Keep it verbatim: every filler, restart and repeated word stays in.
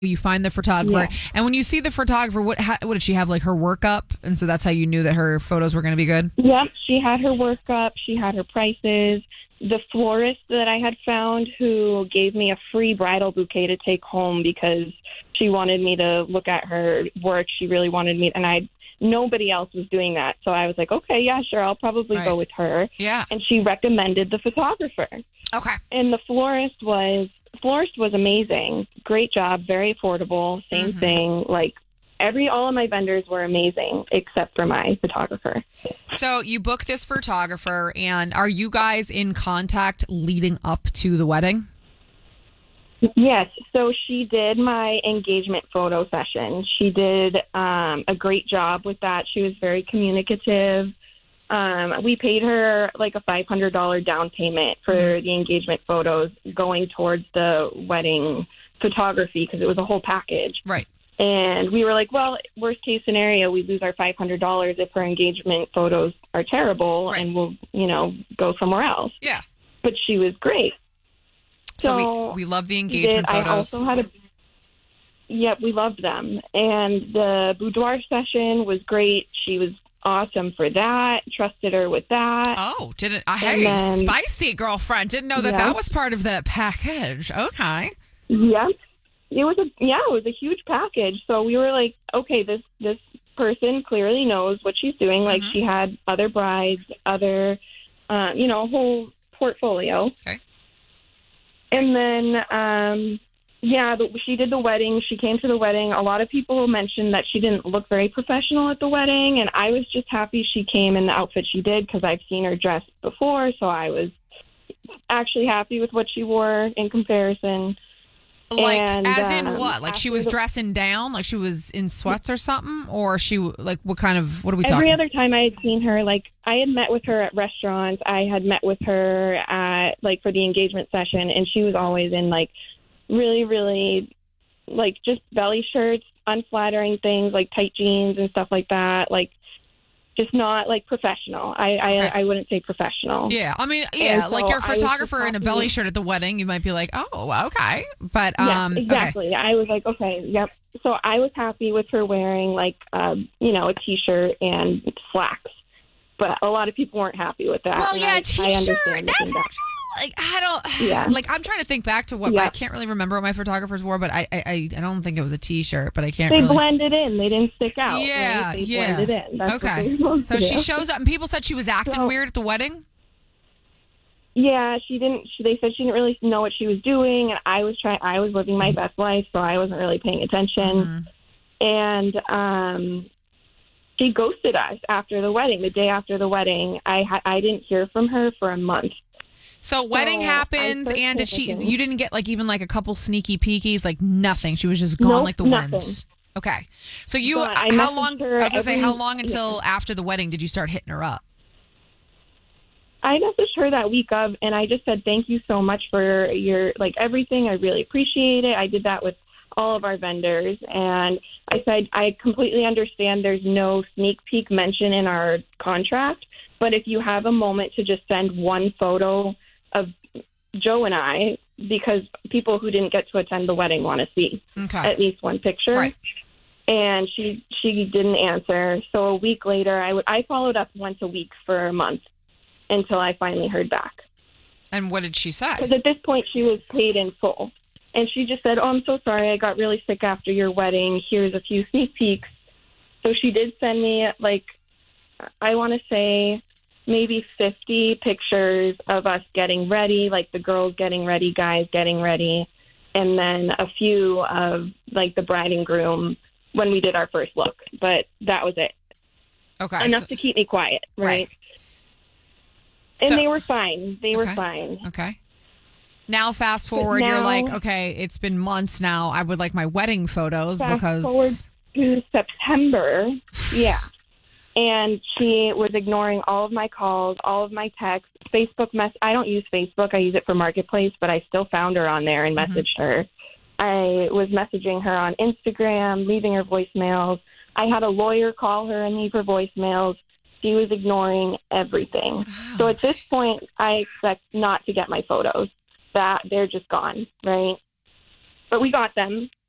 You find the photographer, Yeah. and when you see the photographer, what how, what did she have, like her workup? And so that's how you knew that her photos were going to be good? Yep, she had her workup. She had her prices. The florist that I had found who gave me a free bridal bouquet to take home because she wanted me to look at her work. She really wanted me, and I nobody else was doing that. So I was like, okay, yeah, sure, I'll probably Right. go with her. Yeah. And she recommended the photographer. Okay. And the florist was florist was amazing. Great job, very affordable. Same Mhm. thing. Like every all of my vendors were amazing except for my photographer. So you book this photographer, and are you guys in contact leading up to the wedding? Yes. So she did my engagement photo session. She did um, a great job with that. She was very communicative. Um, we paid her like a five hundred dollars down payment for Mm-hmm. the engagement photos going towards the wedding photography because it was a whole package. Right. And we were like, well, worst case scenario, we lose our five hundred dollars if her engagement photos are terrible, Right. and we'll, you know, go somewhere else. Yeah. But she was great. So, So we, we love the we engagement did. I photos. also had a. Yep, we loved them, and the boudoir session was great. She was awesome for that. Trusted her with that. Oh, didn't I? And Hey, then- spicy girlfriend. Didn't know that Yeah. that was part of the package. Okay. Yep. It was a yeah, it was a huge package. So we were like, okay, this this person clearly knows what she's doing. Like Mhm. she had other brides, other, uh, you know, a whole portfolio. Okay. And then, um, yeah, the, she did the wedding. She came to the wedding. A lot of people mentioned that she didn't look very professional at the wedding, and I was just happy she came in the outfit she did because I've seen her dress before, so I was actually happy with what she wore in comparison. Like, And, as in um, what? Like, she after was the- dressing down? Like, she was in sweats or something? Or she, like, what kind of, what are we Every talking? other time I had seen her, like I had met with her at restaurants. I had met with her at like for the engagement session, and she was always in like really, really like just belly shirts, unflattering things like tight jeans and stuff like that. Like just not like professional. I Okay. I, I wouldn't say professional. Yeah, I mean, yeah, And like so your I was photographer just in a happy- belly shirt at the wedding, you might be like, oh, okay. But, Yeah, um, okay. exactly. I was like, okay, yep. So I was happy with her wearing like, um, you know, a t-shirt and slacks. But a lot of people weren't happy with that. Well, and yeah, I- I t-shirt. understand That's looking back. actually, like, I don't, Yeah. like, I'm trying to think back to what, Yeah. I can't really remember what my photographers wore, but I, I, I I don't think it was a t-shirt, but I can't They really. blended in. They didn't stick out. Yeah, right? They yeah. blended in. That's what Okay. they were supposed So to she do. shows up, and people said she was acting So- weird at the wedding? Yeah, she didn't. She, they said she didn't really know what she was doing, and I was trying. I was living my best life, so I wasn't really paying attention. Mhm. And um, she ghosted us after the wedding. The day after the wedding, I ha- I didn't hear from her for a month. So wedding I happens, started and did she? thinking- You didn't get like even like a couple sneaky peekies, like nothing. She was just gone Nope, like the nothing. wind. Okay, so you But I how messaged long? her I was gonna say every- how long until after the wedding did you start hitting her up? I messaged her that week of, and I just said, thank you so much for your, like, everything. I really appreciate it. I did that with all of our vendors. And I said, I completely understand there's no sneak peek mention in our contract, but if you have a moment to just send one photo of Joe and I, because people who didn't get to attend the wedding want to see Okay, at least one picture. Right. And she she didn't answer. So a week later, I, w- I followed up once a week for a month until I finally heard back. and what did she say? Because at this point, she was paid in full. And she just said, oh, I'm so sorry. I got really sick after your wedding. Here's a few sneak peeks. So she did send me, like, I want to say maybe fifty pictures of us getting ready, like the girls getting ready, guys getting ready, and then a few of, like, the bride and groom when we did our first look. But that was it. Okay, Enough so- to keep me quiet, right? Right. And So- they were fine. They were Okay. fine. Okay. Now, fast forward, you're now- like, okay, it's been months now. I would like my wedding photos Fast because. forward to September, yeah. And she was ignoring all of my calls, all of my texts, Facebook mess. I don't use Facebook. I use it for Marketplace, but I still found her on there and Mhm. messaged her. I was messaging her on Instagram, leaving her voicemails. I had a lawyer call her and leave her voicemails. She was ignoring everything. Wow. So at this point, I expect not to get my photos. That they're just gone, right? But we got them.